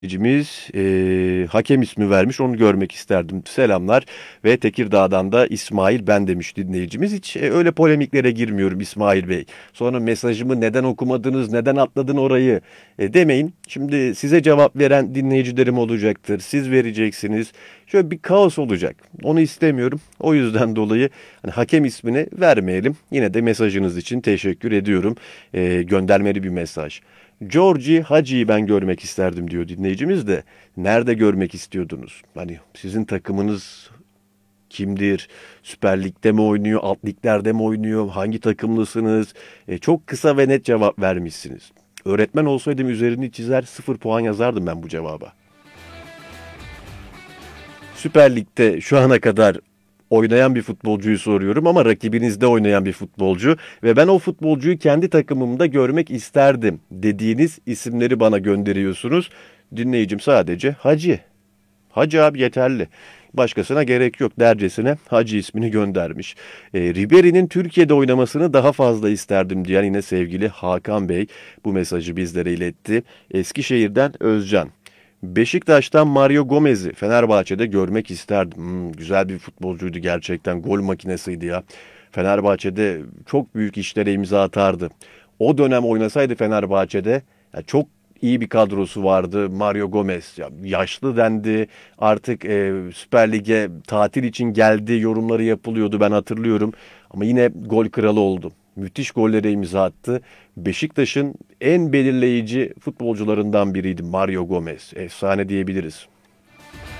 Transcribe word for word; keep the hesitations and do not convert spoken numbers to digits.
dinleyicimiz eee, hakem ismi vermiş, onu görmek isterdim. Selamlar ve Tekirdağ'dan da İsmail ben demiş dinleyicimiz. Hiç e, öyle polemiklere girmiyorum İsmail Bey. Sonra mesajımı neden okumadınız, neden atladın orayı e, demeyin. Şimdi size cevap veren dinleyicilerim olacaktır. Siz vereceksiniz. Şöyle bir kaos olacak. Onu istemiyorum. O yüzden dolayı hani hakem ismini vermeyelim. Yine de mesajınız için teşekkür ediyorum. E, göndermeli bir mesaj. Georgie Hacı'yı ben görmek isterdim diyor dinleyicimiz de. Nerede görmek istiyordunuz? Hani sizin takımınız kimdir? Süper Lig'de mi oynuyor? Alt liglerde mi oynuyor? Hangi takımlısınız? E, çok kısa ve net cevap vermişsiniz. Öğretmen olsaydım üzerini çizer sıfır puan yazardım ben bu cevaba. Süper Lig'de şu ana kadar oynayan bir futbolcuyu soruyorum ama rakibinizde oynayan bir futbolcu ve ben o futbolcuyu kendi takımımda görmek isterdim dediğiniz isimleri bana gönderiyorsunuz. Dinleyicim sadece Hacı. Hacı abi yeterli. Başkasına gerek yok dercesine Hacı ismini göndermiş. E, Ribery'nin Türkiye'de oynamasını daha fazla isterdim diyen yine sevgili Hakan Bey bu mesajı bizlere iletti. Eskişehir'den Özcan. Beşiktaş'tan Mario Gomez'i Fenerbahçe'de görmek isterdim. Hmm, güzel bir futbolcuydu gerçekten. Gol makinesiydi ya. Fenerbahçe'de çok büyük işlere imza atardı. O dönem oynasaydı Fenerbahçe'de ya çok iyi bir kadrosu vardı. Mario Gomez ya yaşlı dendi. Artık e, Süper Lig'e tatil için geldi yorumları yapılıyordu ben hatırlıyorum. Ama yine gol kralı oldu. Müthiş gollere imza attı. Beşiktaş'ın en belirleyici futbolcularından biriydi Mario Gomez. Efsane diyebiliriz.